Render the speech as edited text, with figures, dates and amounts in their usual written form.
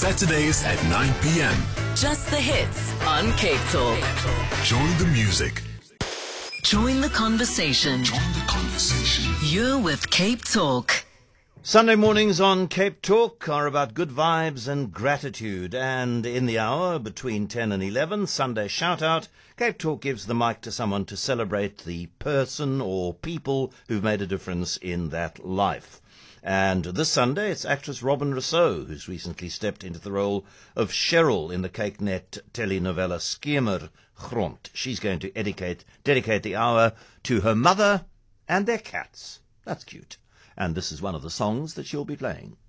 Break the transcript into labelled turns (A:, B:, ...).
A: Saturdays at 9 p.m.
B: Just the hits on Cape Talk.
A: Join the music.
B: Join the conversation.
A: Join the conversation.
B: You're with Cape Talk.
C: Sunday mornings on Cape Talk are about good vibes and gratitude. And in the hour between 10 and 11, Sunday Shout Out, Cape Talk gives the mic to someone to celebrate the person or people who've made a difference in that life. And this Sunday, it's actress Robin Rousseau, who's recently stepped into the role of Cheryl in the Kyknet telenovela Schemergrond. She's going to dedicate the hour to her mother and their cats. That's cute. And this is one of the songs that she'll be playing.